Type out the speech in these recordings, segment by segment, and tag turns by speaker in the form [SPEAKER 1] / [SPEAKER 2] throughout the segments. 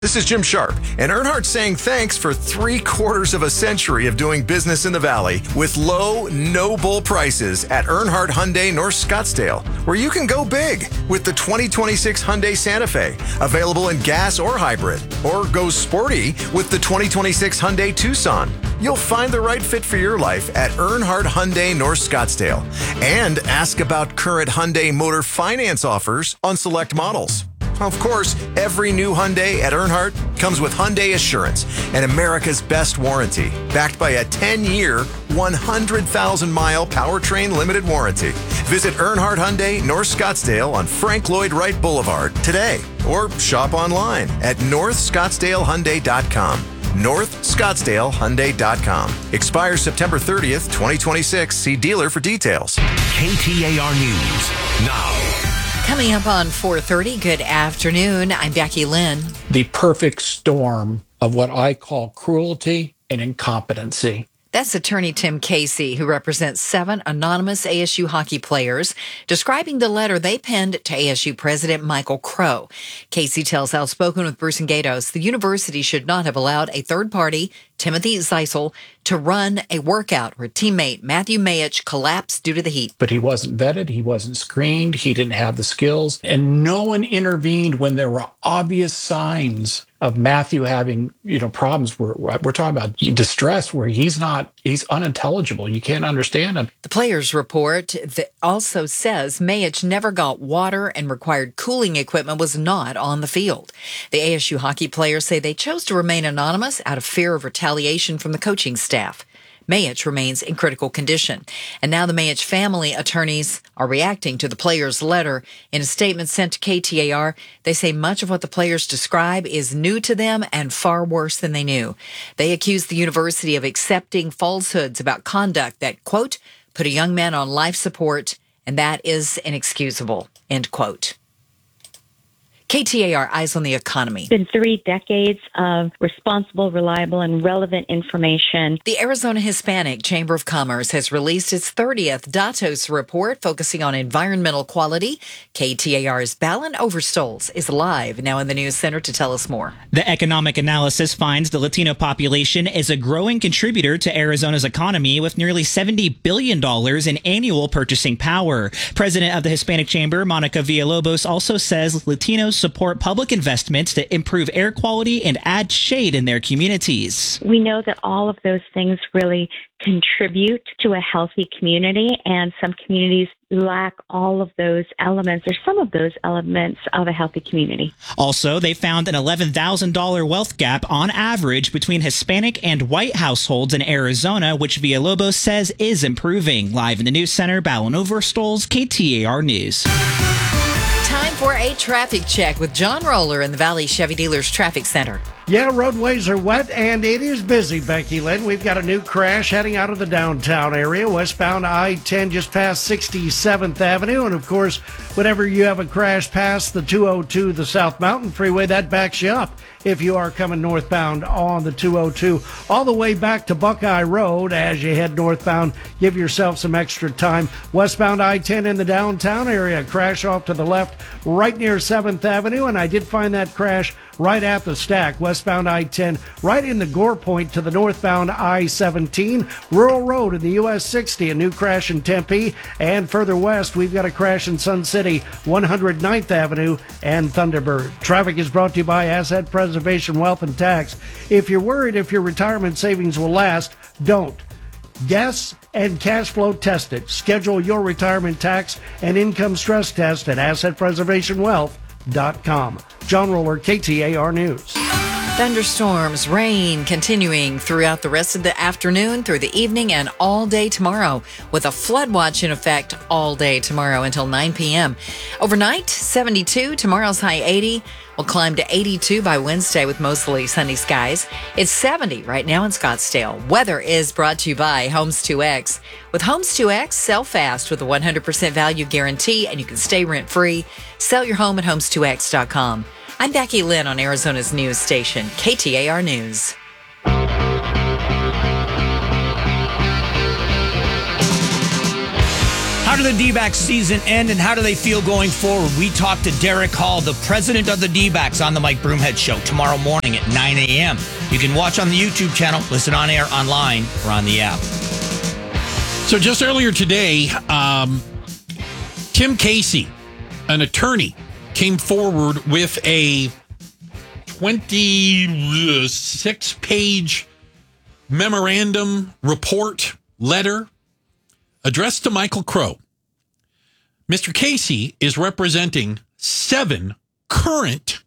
[SPEAKER 1] This is Jim Sharp, and Earnhardt saying thanks for 3/4 of a century of doing business in the Valley with low, no-bull prices at Earnhardt Hyundai North Scottsdale, where you can go big with the 2026 Hyundai Santa Fe, available in gas or hybrid, or go sporty with the 2026 Hyundai Tucson. You'll find the right fit for your life at Earnhardt Hyundai North Scottsdale, and ask about current Hyundai Motor Finance offers on select models. Of course, every new Hyundai at Earnhardt comes with Hyundai Assurance and America's best warranty, backed by a 10-year, 100,000-mile powertrain limited warranty. Visit Earnhardt Hyundai North Scottsdale on Frank Lloyd Wright Boulevard today, or shop online at northscottsdalehyundai.com. northscottsdalehyundai.com. Expires September 30th, 2026. See dealer for details.
[SPEAKER 2] KTAR News now.
[SPEAKER 3] Coming up on 4:30, good afternoon. I'm Becky Lynn.
[SPEAKER 4] The perfect storm of what I call cruelty and incompetency.
[SPEAKER 3] That's attorney Tim Casey, who represents 7 anonymous ASU hockey players, describing the letter they penned to ASU President Michael Crow. Casey tells Outspoken with Bruce and Gatos the university should not have allowed a third party, Timothy Zeisel, to run a workout where teammate Matthew Mayich collapsed due to the heat.
[SPEAKER 4] But he wasn't vetted, he wasn't screened, he didn't have the skills, and no one intervened when there were obvious signs of Matthew having, problems. We're talking about distress where he's unintelligible. You can't understand him.
[SPEAKER 3] The players' report that also says Mayich never got water and required cooling equipment was not on the field. The ASU hockey players say they chose to remain anonymous out of fear of retaliation from the coaching staff. Mayich remains in critical condition. And now the Mayich family attorneys are reacting to the players' letter. In a statement sent to KTAR, they say much of what the players describe is new to them and far worse than they knew. They accuse the university of accepting falsehoods about conduct that, quote, put a young man on life support, and that is inexcusable, end quote. KTAR, Eyes on the Economy.
[SPEAKER 5] It's been 3 decades of responsible, reliable, and relevant information.
[SPEAKER 3] The Arizona Hispanic Chamber of Commerce has released its 30th Datos report focusing on environmental quality. KTAR's Balin Overstoles is live now in the news center to tell us more.
[SPEAKER 6] The economic analysis finds the Latino population is a growing contributor to Arizona's economy with nearly $70 billion in annual purchasing power. President of the Hispanic Chamber, Monica Villalobos, also says Latinos support public investments to improve air quality and add shade in their communities.
[SPEAKER 5] We know that all of those things really contribute to a healthy community, and some communities lack all of those elements or some of those elements of a healthy community.
[SPEAKER 6] Also, they found an $11,000 wealth gap on average between Hispanic and white households in Arizona, which Villalobos says is improving. Live in the news center, Balin Overstoles, KTAR News.
[SPEAKER 3] Time for a traffic check with John Roller in the Valley Chevy Dealers Traffic Center.
[SPEAKER 7] Yeah, roadways are wet and it is busy, Becky Lynn. We've got a new crash heading out of the downtown area, westbound I-10 just past 67th Avenue. And of course, whenever you have a crash past the 202, the South Mountain Freeway, that backs you up if you are coming northbound on the 202. All the way back to Buckeye Road as you head northbound, give yourself some extra time. Westbound I-10 in the downtown area, crash off to the left right near 7th Avenue. And I did find that crash right at the stack, westbound I-10, right in the Gore Point to the northbound I-17, Rural Road in the US 60, a new crash in Tempe, and further west, we've got a crash in Sun City, 109th Avenue and Thunderbird. Traffic is brought to you by Asset Preservation Wealth and Tax. If you're worried if your retirement savings will last, don't. Guess and cash flow test it. Schedule your retirement tax and income stress test at AssetPreservationWealth.com. John Roller, KTAR News.
[SPEAKER 3] Thunderstorms, rain continuing throughout the rest of the afternoon, through the evening, and all day tomorrow, with a flood watch in effect all day tomorrow until 9 p.m. Overnight, 72. Tomorrow's high 80. Will climb to 82 by Wednesday with mostly sunny skies. It's 70 right now in Scottsdale. Weather is brought to you by Homes 2X. With Homes 2X, sell fast with a 100% value guarantee, and you can stay rent-free. Sell your home at homes2x.com. I'm Becky Lynn on Arizona's news station, KTAR News.
[SPEAKER 8] How did the D-backs season end, and how do they feel going forward? We talked to Derek Hall, the president of the D-backs, on the Mike Broomhead Show tomorrow morning at 9 a.m. You can watch on the YouTube channel, listen on air, online, or on the app.
[SPEAKER 9] So just earlier today, Tim Casey, an attorney, came forward with a 26-page memorandum report letter addressed to Michael Crow. Mr. Casey is representing 7 current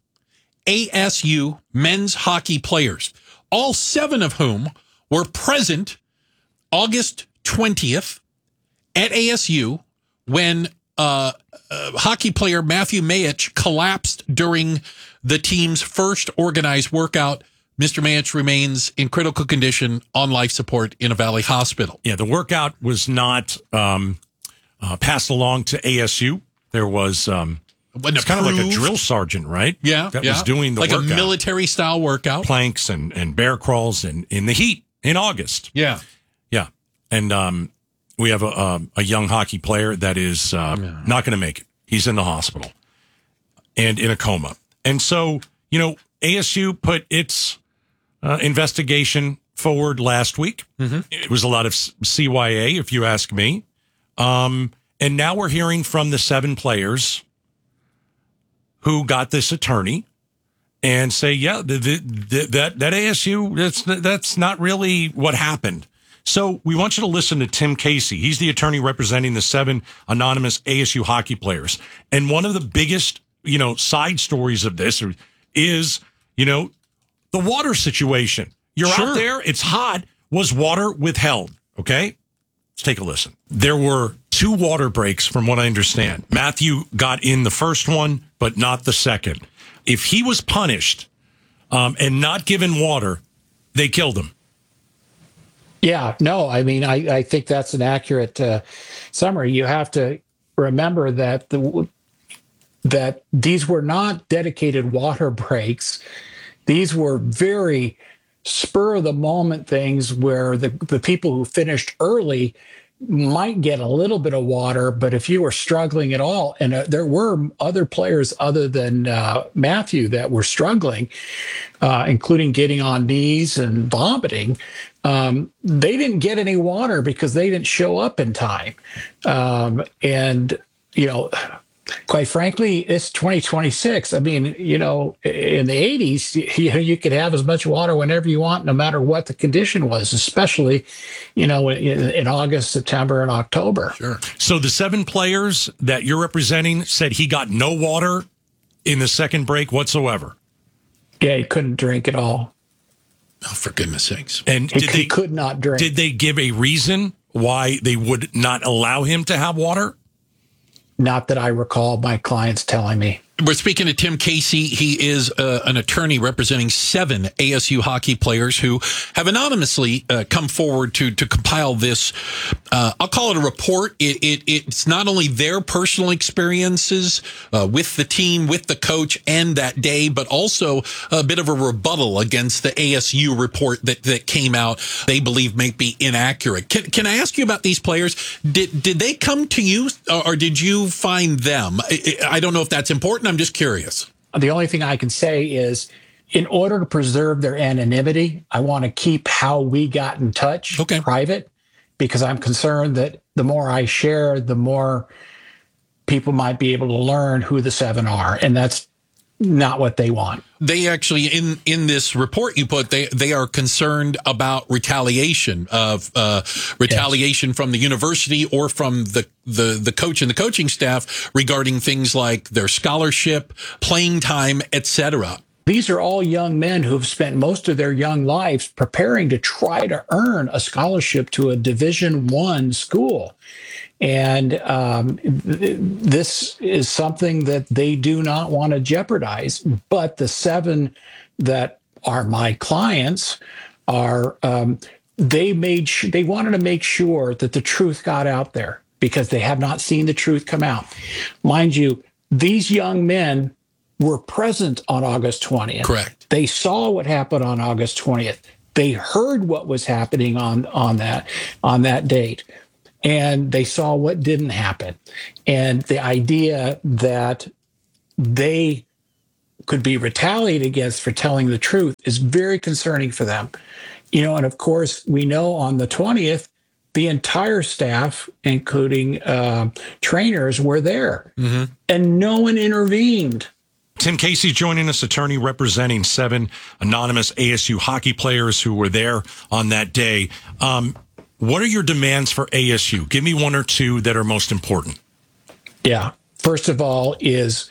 [SPEAKER 9] ASU men's hockey players, all 7 of whom were present August 20th at ASU when hockey player Matthew Mayich collapsed during the team's first organized workout. Mr. Mayich remains in critical condition on life support in a Valley hospital.
[SPEAKER 10] Yeah, the workout was not passed along to ASU. There was it's kind of like a drill sergeant, right?
[SPEAKER 9] Yeah,
[SPEAKER 10] that was doing the
[SPEAKER 9] like
[SPEAKER 10] workout.
[SPEAKER 9] A military-style workout.
[SPEAKER 10] Planks and bear crawls in the heat in August.
[SPEAKER 9] Yeah.
[SPEAKER 10] Yeah. And we have a young hockey player that is not going to make it. He's in the hospital and in a coma. And so, ASU put its investigation forward last week. Mm-hmm. It was a lot of CYA, if you ask me. And now we're hearing from the 7 players who got this attorney and say, yeah, that ASU, that's not really what happened. So we want you to listen to Tim Casey. He's the attorney representing the 7 anonymous ASU hockey players. And one of the biggest, side stories of this is, the water situation. You're out there, it's hot. Was water withheld? Okay, let's take a listen. There were 2 water breaks, from what I understand. Matthew got in the first one, but not the second. If he was punished and not given water, they killed him.
[SPEAKER 4] Yeah, no, I mean, I think that's an accurate summary. You have to remember that that these were not dedicated water breaks. These were very spur of the moment things where the people who finished early might get a little bit of water, but if you were struggling at all, and there were other players other than Matthew that were struggling, including getting on knees and vomiting, they didn't get any water because they didn't show up in time. And, quite frankly, it's 2026. I mean, in the 80s, you could have as much water whenever you want, no matter what the condition was, especially, in August, September, and October.
[SPEAKER 10] Sure. So the 7 players that you're representing said he got no water in the second break whatsoever.
[SPEAKER 4] Yeah, he couldn't drink at all.
[SPEAKER 9] Oh, for goodness sakes.
[SPEAKER 10] And
[SPEAKER 4] he could not drink.
[SPEAKER 10] Did they give a reason why they would not allow him to have water?
[SPEAKER 4] Not that I recall my clients telling me.
[SPEAKER 9] We're speaking to Tim Casey. He is an attorney representing 7 ASU hockey players who have anonymously come forward to compile this. I'll call it a report. It's not only their personal experiences with the team, with the coach, and that day, but also a bit of a rebuttal against the ASU report that came out. They believe may be inaccurate. Can I ask you about these players? Did they come to you, or did you find them? I don't know if that's important. I'm just curious.
[SPEAKER 4] The only thing I can say is, in order to preserve their anonymity, I want to keep how we got in touch private, because I'm concerned that the more I share, the more people might be able to learn who the 7 are. And that's not what they want.
[SPEAKER 9] They actually, in this report you put, they are concerned about retaliation from the university or from the coach and the coaching staff regarding things like their scholarship, playing time, etc.
[SPEAKER 4] These are all young men who have spent most of their young lives preparing to try to earn a scholarship to a Division I school. And this is something that they do not want to jeopardize. But the 7 that are my clients are, they wanted to make sure that the truth got out there, because they have not seen the truth come out. Mind you, these young men were present on August 20th.
[SPEAKER 9] Correct.
[SPEAKER 4] They saw what happened on August 20th. They heard what was happening on that date. and they saw what didn't happen. And the idea that they could be retaliated against for telling the truth is very concerning for them. And of course, we know on the 20th, the entire staff, including trainers, were there, and no one intervened.
[SPEAKER 10] Tim Casey joining us, attorney representing 7 anonymous ASU hockey players who were there on that day. What are your demands for ASU? Give me one or two that are most important.
[SPEAKER 4] Yeah. First of all is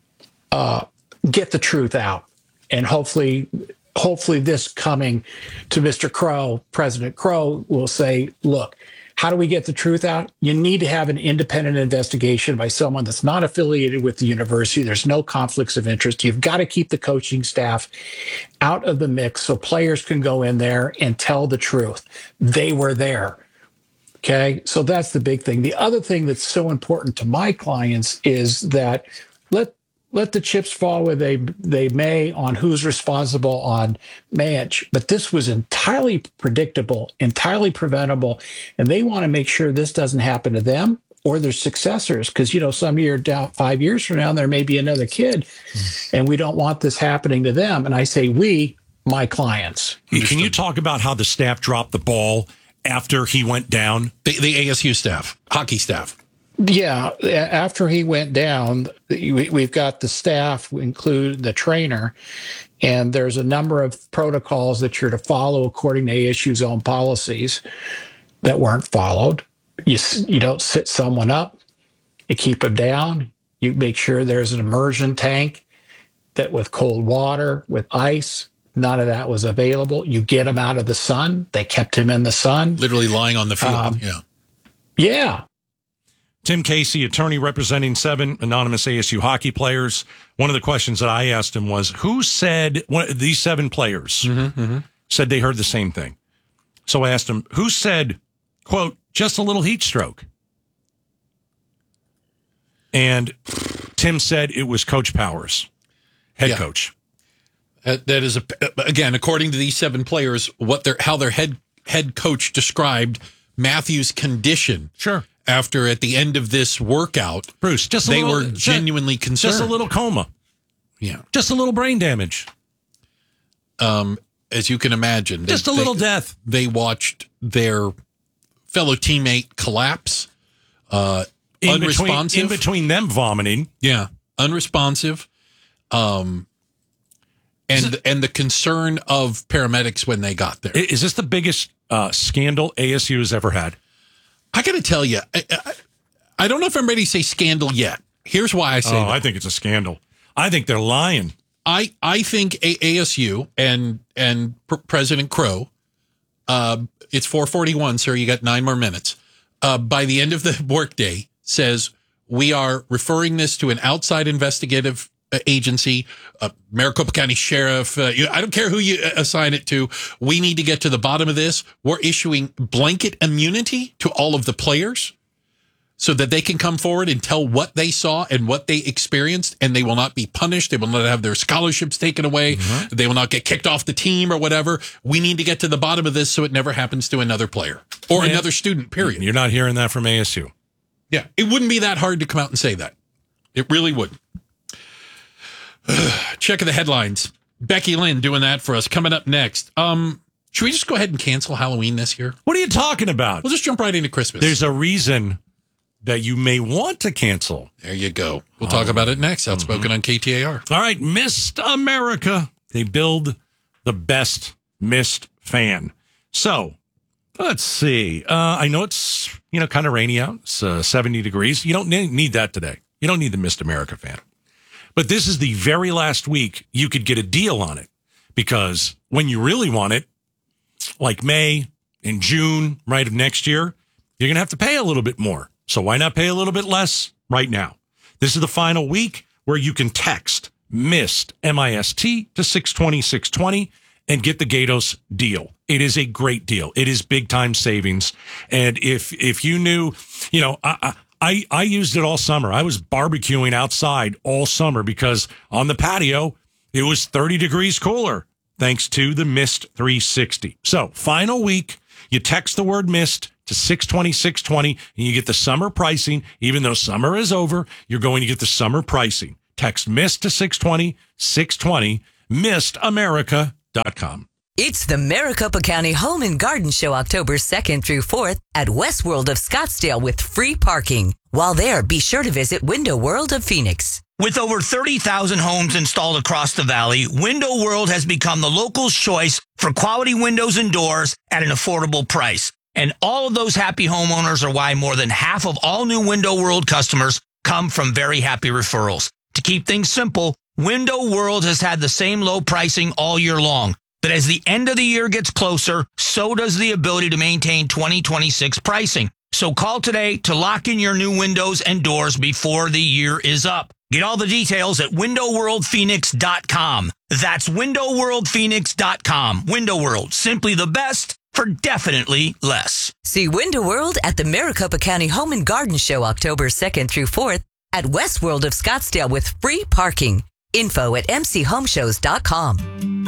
[SPEAKER 4] get the truth out. And hopefully this coming to Mr. Crow, President Crow, will say, look, how do we get the truth out? You need to have an independent investigation by someone that's not affiliated with the university. There's no conflicts of interest. You've got to keep the coaching staff out of the mix so players can go in there and tell the truth. They were there. Okay, so that's the big thing. The other thing that's so important to my clients is that let the chips fall where they may on who's responsible on Mayoch. But this was entirely predictable, entirely preventable, and they want to make sure this doesn't happen to them or their successors. Because some year down, 5 years from now, there may be another kid, and we don't want this happening to them. And I say we, my clients.
[SPEAKER 10] Can you talk about how the staff dropped the ball after he went down?
[SPEAKER 9] The ASU staff, hockey staff.
[SPEAKER 4] Yeah, after he went down, we've got the staff, include the trainer, and there's a number of protocols that you're to follow according to ASU's own policies that weren't followed. You don't sit someone up, you keep them down, you make sure there's an immersion tank that with cold water, with ice. None of that was available. You get him out of the sun. They kept him in the sun.
[SPEAKER 9] Literally lying on the field.
[SPEAKER 4] Yeah.
[SPEAKER 10] Tim Casey, attorney representing 7 anonymous ASU hockey players. One of the questions that I asked him was, who said, these 7 players said they heard the same thing. So I asked him, who said, quote, just a little heat stroke? And Tim said it was Coach Powers, head coach.
[SPEAKER 9] That is, again, according to these 7 players, how their head coach described Matthew's condition.
[SPEAKER 10] Sure.
[SPEAKER 9] After at the end of this workout,
[SPEAKER 10] Bruce,
[SPEAKER 9] they were genuinely concerned.
[SPEAKER 10] Just a little coma.
[SPEAKER 9] Yeah.
[SPEAKER 10] Just a little brain damage.
[SPEAKER 9] As you can imagine.
[SPEAKER 10] Just a little death.
[SPEAKER 9] They watched their fellow teammate collapse. Unresponsive.
[SPEAKER 10] In between them vomiting.
[SPEAKER 9] Yeah. Unresponsive. And the concern of paramedics when they got there.
[SPEAKER 10] Is this the biggest scandal ASU has ever had?
[SPEAKER 9] I got to tell you, I don't know if I'm ready to say scandal yet. Here's why I say that.
[SPEAKER 10] I think it's a scandal. I think they're lying.
[SPEAKER 9] I think ASU and President Crow, it's 4:41, sir. You got 9 more minutes. By the end of the workday, says we are referring this to an outside investigative agency, Maricopa County Sheriff. I don't care who you assign it to. We need to get to the bottom of this. We're issuing blanket immunity to all of the players so that they can come forward and tell what they saw and what they experienced, and they will not be punished. They will not have their scholarships taken away. They will not get kicked off the team or whatever. We need to get to the bottom of this so it never happens to another player or another student, period.
[SPEAKER 10] You're not hearing that from ASU.
[SPEAKER 9] Yeah, it wouldn't be that hard to come out and say that. It really wouldn't. Check of the headlines. Becky Lynn doing that for us. Coming up next. Should we just go ahead and cancel Halloween this year?
[SPEAKER 10] What are you talking about?
[SPEAKER 9] We'll just jump right into Christmas.
[SPEAKER 10] There's a reason that you may want to cancel.
[SPEAKER 9] There you go. We'll talk about it next. Outspoken on KTAR.
[SPEAKER 10] All right, Mist America. They build the best Mist fan. So let's see. I know it's kind of rainy out. It's 70 degrees. You don't need that today. You don't need the Mist America fan. But this is the very last week you could get a deal on it, because when you really want it, like May and June, right, of next year, you're going to have to pay a little bit more. So why not pay a little bit less right now? This is the final week where you can text MIST, M-I-S-T, to 620-620 and get the Gatos deal. It is a great deal. It is big time savings. And if you knew, I used it all summer. I was barbecuing outside all summer because on the patio, it was 30 degrees cooler thanks to the Mist 360. So final week, you text the word Mist to 620-620, and you get the summer pricing. Even though summer is over, you're going to get the summer pricing. Text MIST to 620-620, mistamerica.com.
[SPEAKER 11] It's the Maricopa County Home and Garden Show October 2nd through 4th at Westworld of Scottsdale with free parking. While there, be sure to visit Window World of Phoenix.
[SPEAKER 8] With over 30,000 homes installed across the valley, Window World has become the local's choice for quality windows and doors at an affordable price. And all of those happy homeowners are why more than half of all new Window World customers come from very happy referrals. To keep things simple, Window World has had the same low pricing all year long. But as the end of the year gets closer, so does the ability to maintain 2026 pricing. So call today to lock in your new windows and doors before the year is up. Get all the details at windowworldphoenix.com. That's windowworldphoenix.com. Window World, simply the best for definitely less.
[SPEAKER 11] See Window World at the Maricopa County Home and Garden Show October 2nd through 4th at Westworld of Scottsdale with free parking. Info at mchomeshows.com.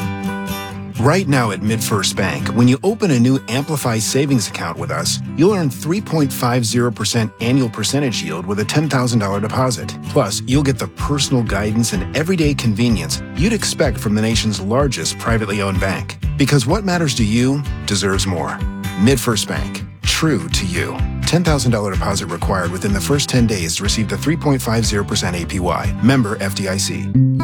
[SPEAKER 12] Right now at MidFirst Bank, when you open a new Amplify savings account with us, you'll earn 3.50% annual percentage yield with a $10,000 deposit. Plus, you'll get the personal guidance and everyday convenience you'd expect from the nation's largest privately owned bank. Because what matters to you deserves more. MidFirst Bank. True to you. $10,000 deposit required within the first 10 days to receive the 3.50% APY. Member FDIC.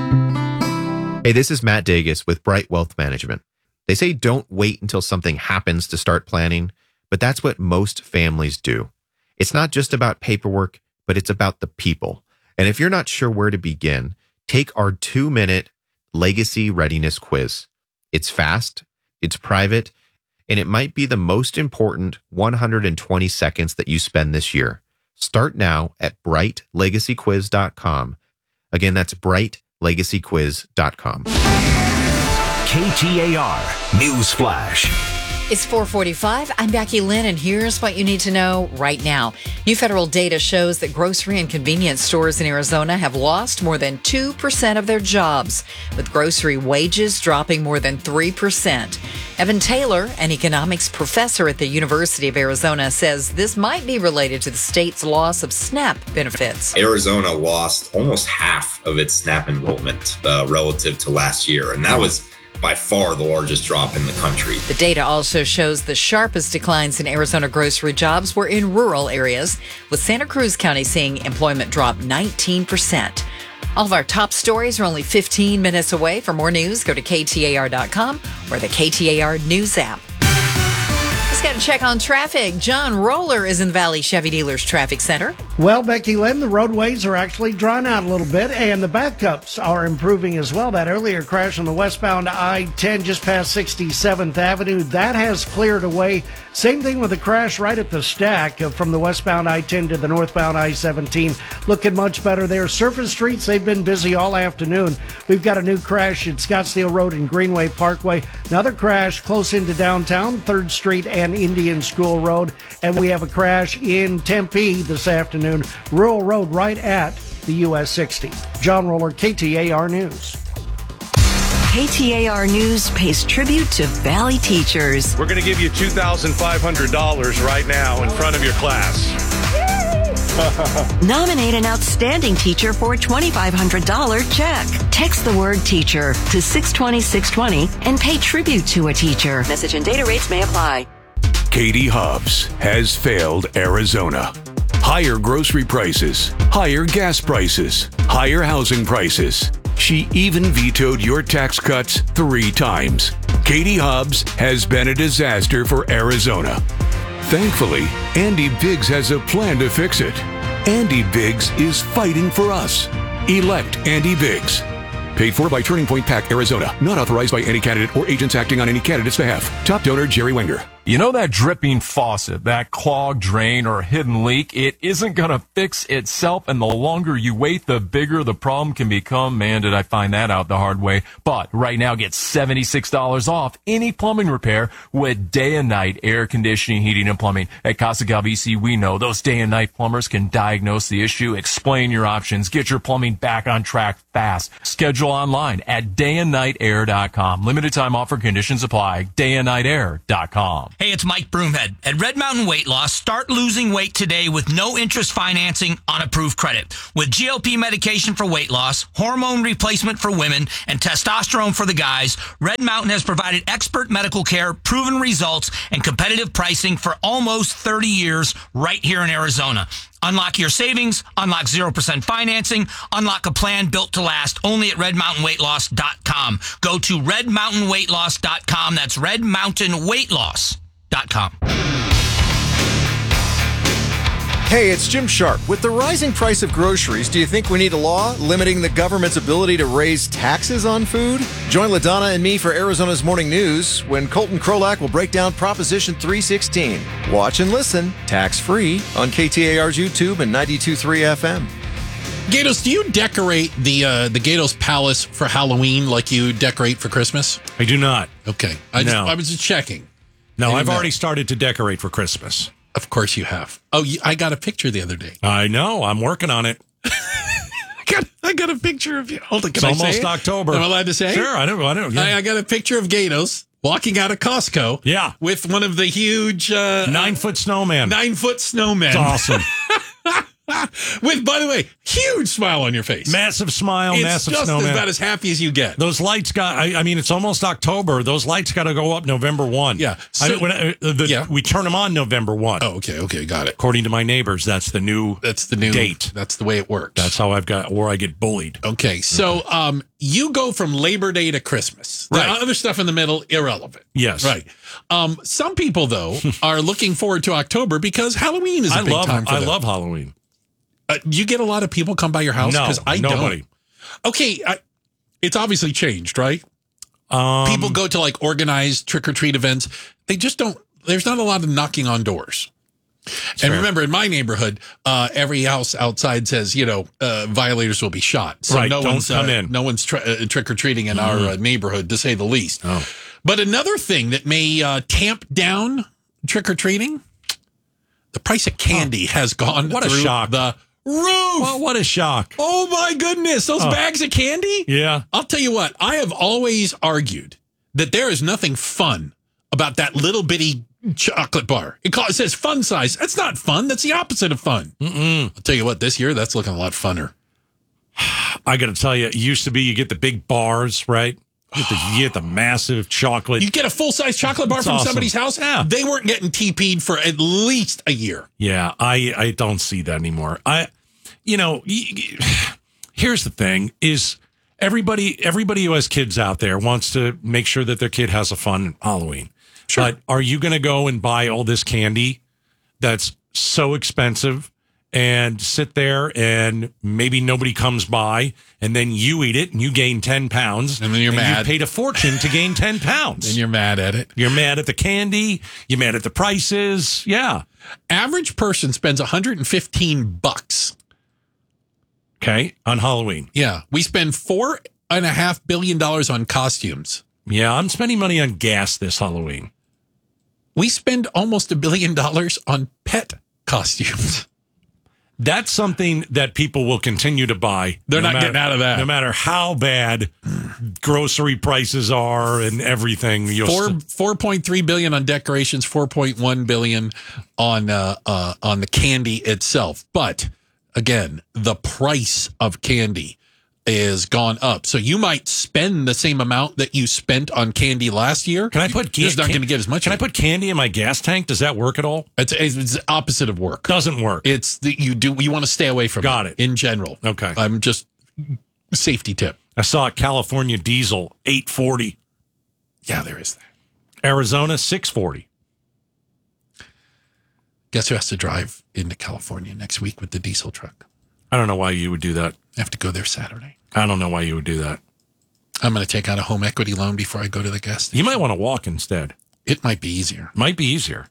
[SPEAKER 13] Hey, this is Matt Dagus with Bright Wealth Management. They say don't wait until something happens to start planning, but that's what most families do. It's not just about paperwork, but it's about the people. And if you're not sure where to begin, take our 2-minute Legacy Readiness Quiz. It's fast, it's private, and it might be the most important 120 seconds that you spend this year. Start now at brightlegacyquiz.com. Again, that's brightlegacyquiz.com.
[SPEAKER 2] KTAR News Flash.
[SPEAKER 3] It's 4:45. I'm Becky Lynn, and here's what you need to know right now. New federal data shows that grocery and convenience stores in Arizona have lost more than 2% of their jobs, with grocery wages dropping more than 3%. Evan Taylor, an economics professor at the University of Arizona, says this might be related to the state's loss of SNAP benefits.
[SPEAKER 14] Arizona lost almost half of its SNAP enrollment relative to last year, and that was by far the largest drop in the country.
[SPEAKER 3] The data also shows the sharpest declines in Arizona grocery jobs were in rural areas, with Santa Cruz County seeing employment drop 19%. All of our top stories are only 15 minutes away. For more news, go to KTAR.com or the KTAR News app. Let's get a check on traffic. John Roller is in the Valley Chevy Dealers Traffic Center.
[SPEAKER 7] Well, Becky Lynn, the roadways are actually drawn out a little bit, and the backups are improving as well. That earlier crash on the westbound I-10 just past 67th Avenue, that has cleared away. Same thing with the crash right at the stack from the westbound I-10 to the northbound I-17. Looking much better there. Surface streets, they've been busy all afternoon. We've got a new crash at Scottsdale Road and Greenway Parkway. Another crash close into downtown, 3rd Street and Indian School Road. And we have a crash in Tempe this afternoon. Rural Road right at the US 60. John Roller, KTAR News.
[SPEAKER 11] KTAR News pays tribute to Valley teachers.
[SPEAKER 15] We're going to give you $2,500 right now in front of your class.
[SPEAKER 11] Nominate an outstanding teacher for a $2,500 check. Text the word teacher to 620-620 and pay tribute to a teacher. Message and data rates may apply.
[SPEAKER 2] Katie Hobbs has failed Arizona. Higher grocery prices, higher gas prices, higher housing prices. She even vetoed your tax cuts 3 times. Katie Hobbs has been a disaster for Arizona. Thankfully, Andy Biggs has a plan to fix it. Andy Biggs is fighting for us. Elect Andy Biggs. Paid for by Turning Point PAC, Arizona. Not authorized by any candidate or agents acting on any candidate's behalf. Top donor, Jerry Wenger.
[SPEAKER 16] You know that dripping faucet, that clogged drain or hidden leak? It isn't going to fix itself, and the longer you wait, the bigger the problem can become. Man, did I find that out the hard way. But right now, get $76 off any plumbing repair with Day and Night Air Conditioning, Heating, and Plumbing. At Casa Galvisi, we know those Day and Night plumbers can diagnose the issue, explain your options, get your plumbing back on track fast. Schedule online at dayandnightair.com. Limited time offer, conditions apply. dayandnightair.com.
[SPEAKER 8] Hey, it's Mike Broomhead. At Red Mountain Weight Loss, start losing weight today with no interest financing on approved credit. With GLP medication for weight loss, hormone replacement for women, and testosterone for the guys, Red Mountain has provided expert medical care, proven results, and competitive pricing for almost 30 years right here in Arizona. Unlock your savings, unlock 0% financing, unlock a plan built to last only at redmountainweightloss.com. Go to redmountainweightloss.com. That's redmountainweightloss.com.
[SPEAKER 1] Hey, it's Jim Sharp. With the rising price of groceries, do you think we need a law limiting the government's ability to raise taxes on food? Join LaDonna and me for Arizona's Morning News when Colton Krolak will break down Proposition 316. Watch and listen, tax-free, on KTAR's YouTube and 92.3 FM.
[SPEAKER 9] Gatos, do you decorate the Gatos Palace for Halloween like you decorate for Christmas?
[SPEAKER 10] I do not.
[SPEAKER 9] Okay. I was just checking.
[SPEAKER 10] No, I've already started to decorate for Christmas.
[SPEAKER 9] Of course you have. Oh, I got a picture the other day.
[SPEAKER 10] I know. I'm working on it.
[SPEAKER 9] I got a picture of you. Hold on,
[SPEAKER 10] it's almost October.
[SPEAKER 9] Am I allowed to say?
[SPEAKER 10] Sure, I don't. Yeah.
[SPEAKER 9] I got a picture of Gatos walking out of Costco.
[SPEAKER 10] Yeah.
[SPEAKER 9] With one of the huge
[SPEAKER 10] 9-foot snowman.
[SPEAKER 9] 9-foot snowmen.
[SPEAKER 10] It's awesome.
[SPEAKER 9] With, by the way, huge smile on your face.
[SPEAKER 10] Massive smile, massive snowman.
[SPEAKER 9] It's just about as happy as you get.
[SPEAKER 10] Those lights I mean, it's almost October. Those lights got to go up November 1.
[SPEAKER 9] Yeah.
[SPEAKER 10] We turn them on November 1.
[SPEAKER 9] Oh, okay, got it.
[SPEAKER 10] According to my neighbors, that's the new date.
[SPEAKER 9] That's the way it works.
[SPEAKER 10] That's how I get bullied.
[SPEAKER 9] Okay, so you go from Labor Day to Christmas. The other stuff in the middle, irrelevant.
[SPEAKER 10] Yes.
[SPEAKER 9] Right. Some people, though, are looking forward to October because Halloween is a big time for them.
[SPEAKER 10] I love Halloween.
[SPEAKER 9] You get a lot of people come by your house?
[SPEAKER 10] No,
[SPEAKER 9] because I
[SPEAKER 10] nobody.
[SPEAKER 9] Don't. Okay, it's obviously changed, right? People go to like organized trick-or-treat events. They just don't, there's not a lot of knocking on doors. And remember, in my neighborhood, every house outside says, violators will be shot. So
[SPEAKER 10] right,
[SPEAKER 9] no one's
[SPEAKER 10] come in.
[SPEAKER 9] No one's trick-or-treating in our neighborhood, to say the least.
[SPEAKER 10] Oh.
[SPEAKER 9] But another thing that may tamp down trick-or-treating, the price of candy has gone through the roof.
[SPEAKER 10] Well, what a shock.
[SPEAKER 9] Oh, my goodness. Those bags of candy?
[SPEAKER 10] Yeah.
[SPEAKER 9] I'll tell you what. I have always argued that there is nothing fun about that little bitty chocolate bar. It says fun size. That's not fun. That's the opposite of fun. I'll tell you what. This year, that's looking a lot funner.
[SPEAKER 10] I got to tell you, it used to be you get the big bars, right? You get the massive chocolate.
[SPEAKER 9] You get a full-size chocolate bar from somebody's house?
[SPEAKER 10] Yeah.
[SPEAKER 9] They weren't getting TP'd for at least a year.
[SPEAKER 10] Yeah, I don't see that anymore. Here's the thing is everybody who has kids out there wants to make sure that their kid has a fun Halloween. Sure. But are you going to go and buy all this candy that's so expensive and sit there and maybe nobody comes by and then you eat it and you gain 10 pounds
[SPEAKER 9] and then you're mad.
[SPEAKER 10] You paid a fortune to gain 10 pounds.
[SPEAKER 9] And you're mad at it.
[SPEAKER 10] You're mad at the candy. You're mad at the prices. Yeah.
[SPEAKER 9] Average person spends $115.
[SPEAKER 10] Okay. On Halloween.
[SPEAKER 9] Yeah. We spend $4.5 billion on costumes.
[SPEAKER 10] Yeah. I'm spending money on gas this Halloween.
[SPEAKER 9] We spend almost $1 billion on pet costumes.
[SPEAKER 10] That's something that people will continue to buy.
[SPEAKER 9] They're not getting out of that.
[SPEAKER 10] No matter how bad grocery prices are and everything.
[SPEAKER 9] $4.3 billion on decorations, $4.1 billion on the candy itself. But again, the price of candy is gone up. So you might spend the same amount that you spent on candy last year.
[SPEAKER 10] Can I put
[SPEAKER 9] You're not going to get as much.
[SPEAKER 10] Can I put candy in my gas tank? Does that work at all?
[SPEAKER 9] It's the opposite of work.
[SPEAKER 10] Doesn't work.
[SPEAKER 9] It's you want to stay away from
[SPEAKER 10] Got it.
[SPEAKER 9] In general.
[SPEAKER 10] Okay.
[SPEAKER 9] I'm just safety tip.
[SPEAKER 10] I saw a California diesel $8.40.
[SPEAKER 9] Yeah, there is that.
[SPEAKER 10] Arizona $6.40.
[SPEAKER 9] Guess who has to drive into California next week with the diesel truck?
[SPEAKER 10] I don't know why you would do that.
[SPEAKER 9] I have to go there Saturday.
[SPEAKER 10] I don't know why you would do that.
[SPEAKER 9] I'm going to take out a home equity loan before I go to the gas station.
[SPEAKER 10] You might want to walk instead.
[SPEAKER 9] It might be easier.
[SPEAKER 10] Might be easier.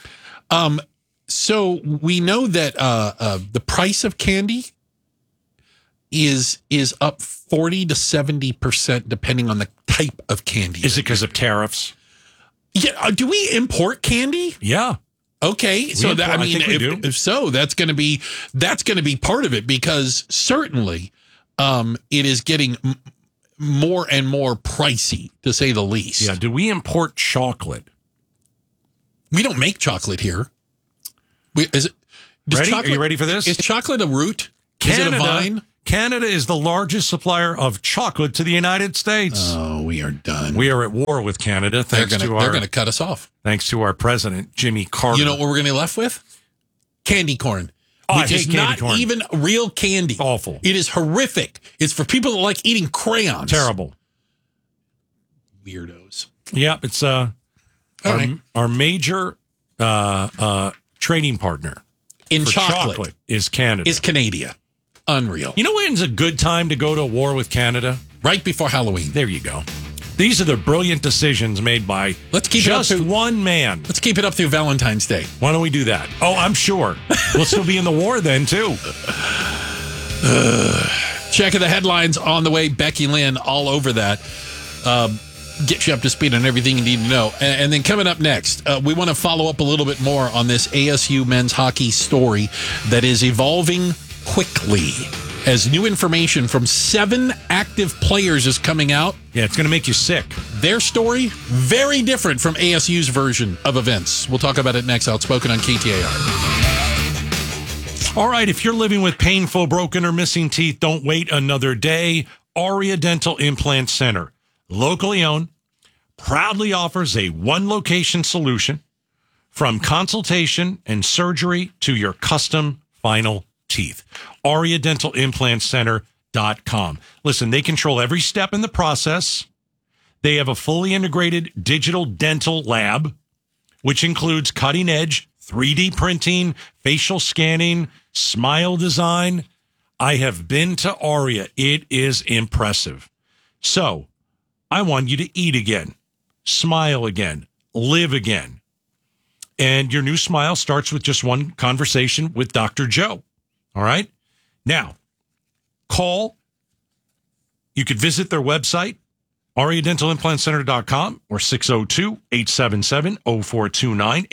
[SPEAKER 9] So we know that the price of candy is up 40 to 70% depending on the type of candy.
[SPEAKER 10] Is it because of tariffs?
[SPEAKER 9] Yeah. Do we import candy?
[SPEAKER 10] Yeah.
[SPEAKER 9] Okay, so that, I mean,
[SPEAKER 10] if
[SPEAKER 9] so, that's going to be part of it, because certainly it is getting more and more pricey, to say the least.
[SPEAKER 10] Yeah. Do we import chocolate?
[SPEAKER 9] We don't make chocolate here. Is it?
[SPEAKER 10] Ready?
[SPEAKER 9] Chocolate,
[SPEAKER 10] are you ready for this?
[SPEAKER 9] Is chocolate a root?
[SPEAKER 10] Canada,
[SPEAKER 9] is it a vine?
[SPEAKER 10] Canada is the largest supplier of chocolate to the United States.
[SPEAKER 9] Oh, we are done.
[SPEAKER 10] We are at war with Canada. They're
[SPEAKER 9] going to cut us off.
[SPEAKER 10] Thanks to our president, Jimmy Carter.
[SPEAKER 9] You know what we're going to be left with? Candy corn. Which is not even real candy.
[SPEAKER 10] Awful.
[SPEAKER 9] It is horrific. It's for people that like eating crayons.
[SPEAKER 10] Terrible.
[SPEAKER 9] Weirdos.
[SPEAKER 10] Yeah, it's our major trading partner
[SPEAKER 9] in
[SPEAKER 10] for
[SPEAKER 9] chocolate
[SPEAKER 10] is Canada.
[SPEAKER 9] Is Canada. Unreal.
[SPEAKER 10] You know when's a good time to go to war with Canada?
[SPEAKER 9] Right before Halloween.
[SPEAKER 10] There you go. These are the brilliant decisions made by one man.
[SPEAKER 9] Let's keep it up through Valentine's Day.
[SPEAKER 10] Why don't we do that? Oh, I'm sure. We'll still be in the war then, too.
[SPEAKER 9] Checking the headlines on the way. Becky Lynn all over that. Get you up to speed on everything you need to know. And then coming up next, we want to follow up a little bit more on this ASU men's hockey story that is evolving quickly as new information from 7 active players is coming out.
[SPEAKER 10] Yeah, it's going to make you sick.
[SPEAKER 9] Their story, very different from ASU's version of events. We'll talk about it next. Outspoken on KTAR.
[SPEAKER 10] All right, if you're living with painful, broken, or missing teeth, don't wait another day. Aria Dental Implant Center, locally owned, proudly offers a one-location solution from consultation and surgery to your custom final teeth. AriaDentalImplantCenter.com. Listen, they control every step in the process. They have a fully integrated digital dental lab, which includes cutting-edge 3D printing, facial scanning, smile design. I have been to Aria. It is impressive. So, I want you to eat again, smile again, live again. And your new smile starts with just one conversation with Dr. Joe. All right? Now, call. You could visit their website, AriaDentalImplantCenter.com, or 602-877-0429,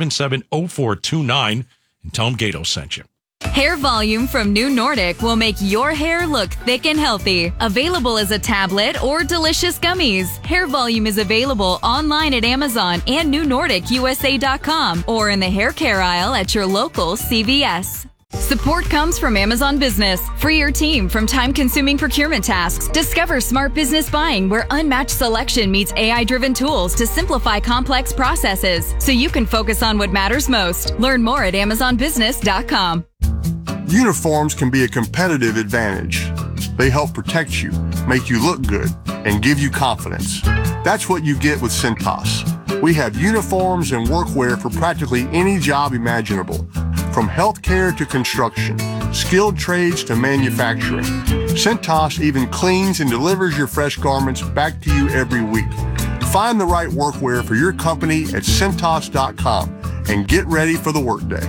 [SPEAKER 10] 877-0429, and tell them Gato sent you.
[SPEAKER 17] Hair Volume from New Nordic will make your hair look thick and healthy. Available as a tablet or delicious gummies. Hair Volume is available online at Amazon and NewNordicUSA.com or in the hair care aisle at your local CVS. Support comes from Amazon Business. Free your team from time-consuming procurement tasks. Discover smart business buying where unmatched selection meets AI-driven tools to simplify complex processes so you can focus on what matters most. Learn more at AmazonBusiness.com.
[SPEAKER 18] Uniforms can be a competitive advantage. They help protect you, make you look good, and give you confidence. That's what you get with Cintas. We have uniforms and workwear for practically any job imaginable. From healthcare to construction, skilled trades to manufacturing, Cintas even cleans and delivers your fresh garments back to you every week. Find the right workwear for your company at Cintas.com and get ready for the workday.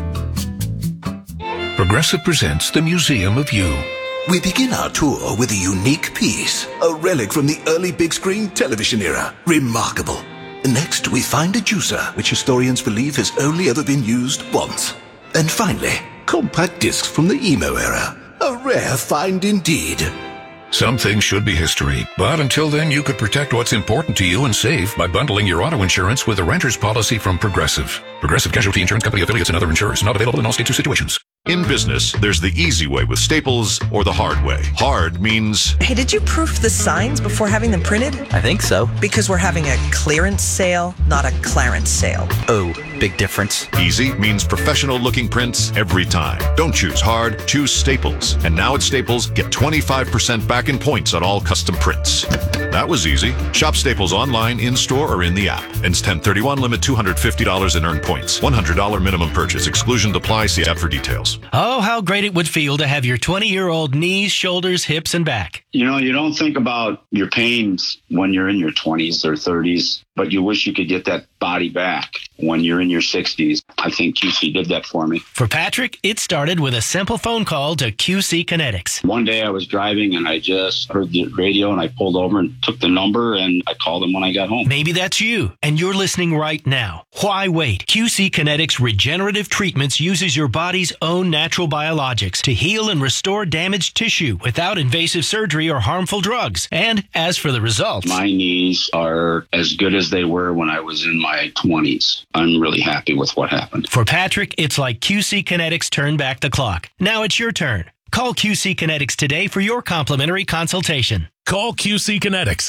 [SPEAKER 19] Progressive presents the Museum of You.
[SPEAKER 20] We begin our tour with a unique piece, a relic from the early big screen television era. Remarkable. Next, we find a juicer, which historians believe has only ever been used once. And finally, compact discs from the emo era. A rare find indeed.
[SPEAKER 19] Some things should be history, but until then, you could protect what's important to you and save by bundling your auto insurance with a renter's policy from Progressive. Progressive Casualty Insurance Company affiliates and other insurers. Not available in all states or situations.
[SPEAKER 21] In business, there's the easy way with Staples or the hard way. Hard means...
[SPEAKER 22] Hey, did you proof the signs before having them printed?
[SPEAKER 23] I think so.
[SPEAKER 22] Because we're having a clearance sale, not a Clarence sale.
[SPEAKER 23] Oh, big difference.
[SPEAKER 21] Easy means professional-looking prints every time. Don't choose hard, choose Staples. And now at Staples, get 25% back in points on all custom prints. That was easy. Shop Staples online, in-store, or in the app. Ends 10/31, limit $250 in earned points. $100 minimum purchase. Exclusion apply. See app for details.
[SPEAKER 24] Oh, how great it would feel to have your 20-year-old knees, shoulders, hips, and back.
[SPEAKER 25] You know, you don't think about your pains when you're in your 20s or 30s, but you wish you could get that body back when you're in your 60s. I think QC did that for me.
[SPEAKER 24] For Patrick, it started with a simple phone call to QC Kinetics.
[SPEAKER 25] One day I was driving and I just heard the radio and I pulled over and took the number and I called them when I got home.
[SPEAKER 24] Maybe that's you and you're listening right now. Why wait? QC Kinetics Regenerative Treatments uses your body's own own natural biologics to heal and restore damaged tissue without invasive surgery or harmful drugs. And as for the results,
[SPEAKER 25] My knees are as good as they were when I was in my 20s. I'm really happy with what happened.
[SPEAKER 24] for Patrick, it's like QC Kinetics turned back the clock. Now it's your turn. Call QC Kinetics today for your complimentary consultation.
[SPEAKER 4] Call QC Kinetics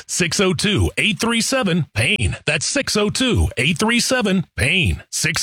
[SPEAKER 4] 602-837-PAIN. That's 602-837-PAIN.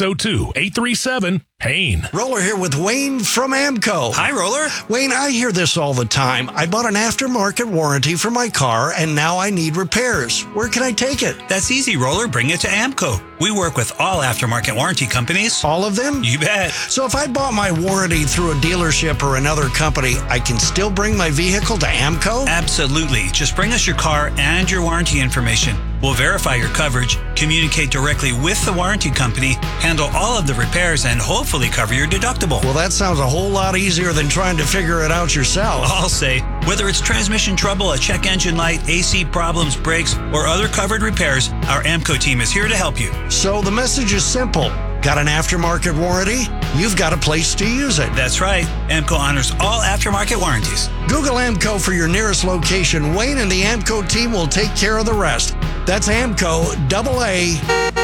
[SPEAKER 4] 602-837-PAIN.
[SPEAKER 7] Roller here with Wayne from AMCO.
[SPEAKER 5] Hi, Roller.
[SPEAKER 7] Wayne, I hear this all the time. I bought an aftermarket warranty for my car, and now I need repairs. Where can I take it?
[SPEAKER 5] That's easy, Roller. Bring it to AMCO. We work with all aftermarket warranty companies.
[SPEAKER 7] All of them?
[SPEAKER 5] You bet.
[SPEAKER 7] So if I bought my warranty through a dealership or another company, I can still bring my vehicle to AMCO?
[SPEAKER 5] Absolutely. Just bring us your car and your warranty information. We'll verify your coverage, communicate directly with the warranty company, handle all of the repairs, and hopefully cover your deductible.
[SPEAKER 7] Well, that sounds a whole lot easier than trying to figure it out yourself.
[SPEAKER 5] I'll say, whether it's transmission trouble, a check engine light, AC problems, brakes, or other covered repairs, our AMCO team is here to help you.
[SPEAKER 7] So the message is simple. Got an aftermarket warranty? You've got a place to use it.
[SPEAKER 5] That's right. AMCO honors all aftermarket warranties.
[SPEAKER 7] Google AMCO for your nearest location. Wayne and the AMCO team will take care of the rest. That's AMCO, AA,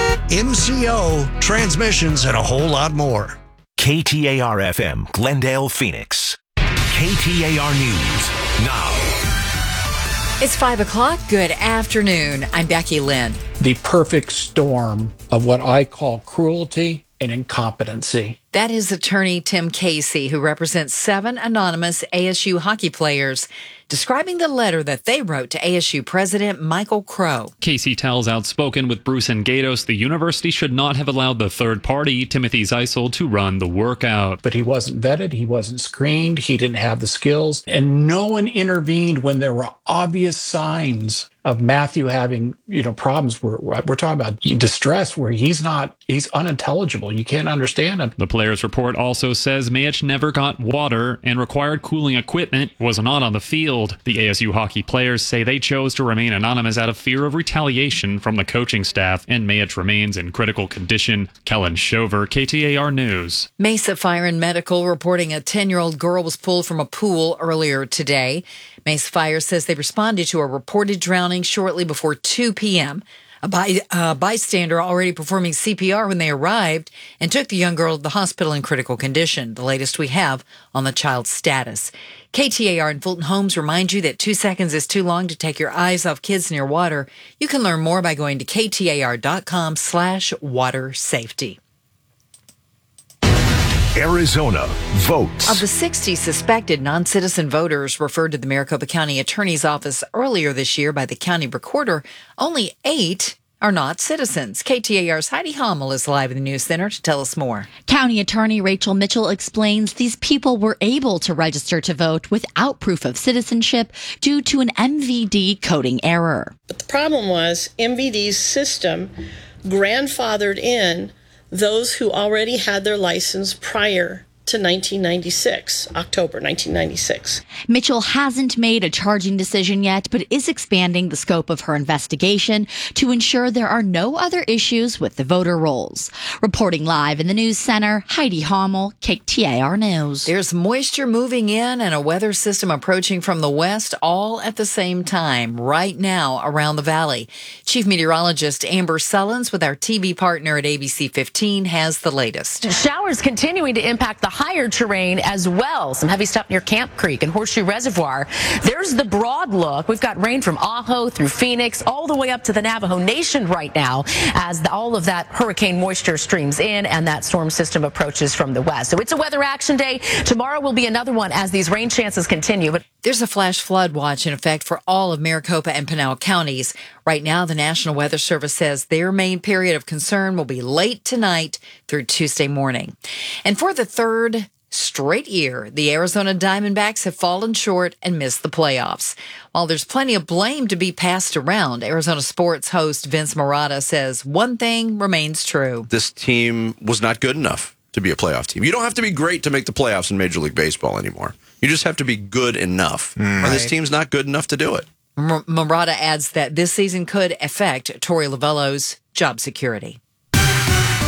[SPEAKER 7] MCO, transmissions, and a whole lot more.
[SPEAKER 6] KTAR-FM, Glendale, Phoenix. KTAR News, now.
[SPEAKER 3] It's 5 o'clock. Good afternoon. I'm Becky Lynn.
[SPEAKER 12] The perfect storm of what I call cruelty and incompetency.
[SPEAKER 3] That is attorney Tim Casey, who represents 7 anonymous ASU hockey players, describing the letter that they wrote to ASU President Michael Crow.
[SPEAKER 23] Casey tells Outspoken with Bruce and Gatos the university should not have allowed the third party, Timothy Zeisel, to run the workout.
[SPEAKER 12] But he wasn't vetted, he wasn't screened, he didn't have the skills, and no one intervened when there were obvious signs of Matthew having, problems. We're talking about distress where he's unintelligible. You can't understand him.
[SPEAKER 23] The players' report also says Mayich never got water and required cooling equipment was not on the field. The ASU hockey players say they chose to remain anonymous out of fear of retaliation from the coaching staff, and Mayich remains in critical condition. Kellen Shover, KTAR News.
[SPEAKER 3] Mesa Fire and Medical reporting a 10-year-old girl was pulled from a pool earlier today. Mesa Fire says they responded to a reported drowning shortly before 2 p.m. A bystander already performing CPR when they arrived and took the young girl to the hospital in critical condition. The latest we have on the child's status. KTAR and Fulton Homes remind you that 2 seconds is too long to take your eyes off kids near water. You can learn more by going to ktar.com/water safety.
[SPEAKER 6] Arizona votes.
[SPEAKER 3] Of the 60 suspected non-citizen voters referred to the Maricopa County Attorney's Office earlier this year by the county recorder, only 8 are not citizens. KTAR's Heidi Hommel is live in the News Center to tell us more.
[SPEAKER 26] County Attorney Rachel Mitchell explains these people were able to register to vote without proof of citizenship due to an MVD coding error.
[SPEAKER 27] But the problem was MVD's system grandfathered in those who already had their license prior to 1996, October 1996.
[SPEAKER 26] Mitchell hasn't made a charging decision yet, but is expanding the scope of her investigation to ensure there are no other issues with the voter rolls. Reporting live in the News Center, Heidi Hommel, KTAR News.
[SPEAKER 3] There's moisture moving in and a weather system approaching from the west all at the same time right now around the valley. Chief Meteorologist Amber Sullins with our TV partner at ABC 15 has the latest.
[SPEAKER 28] Showers continuing to impact the higher terrain as well. Some heavy stuff near Camp Creek and Horseshoe Reservoir. There's the broad look. We've got rain from Ajo through Phoenix all the way up to the Navajo Nation right now as all of that hurricane moisture streams in and that storm system approaches from the west. So it's a weather action day. Tomorrow will be another one as these rain chances continue. But
[SPEAKER 3] there's a flash flood watch in effect for all of Maricopa and Pinal counties. Right now, the National Weather Service says their main period of concern will be late tonight through Tuesday morning. And for the third straight year, the Arizona Diamondbacks have fallen short and missed the playoffs. While there's plenty of blame to be passed around, Arizona sports host Vince Marotta says one thing remains true.
[SPEAKER 29] This team was not good enough to be a playoff team. You don't have to be great to make the playoffs in Major League Baseball anymore. You just have to be good enough. And this team's not good enough to do it.
[SPEAKER 3] Marotta adds that this season could affect Torey Lovello's job security.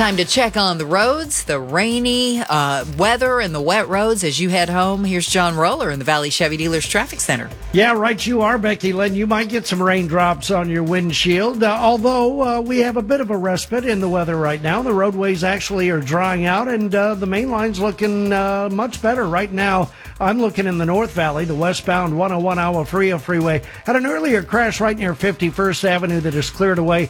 [SPEAKER 3] Time to check on the roads, the rainy weather and the wet roads as you head home. Here's John Roller in the Valley Chevy Dealers Traffic Center.
[SPEAKER 7] Yeah, right you are, Becky Lynn. You might get some raindrops on your windshield, although we have a bit of a respite in the weather right now. The roadways actually are drying out, and the main line's looking much better right now. I'm looking in the North Valley, the westbound 101 Agua Fria freeway. Had an earlier crash right near 51st Avenue that is cleared away.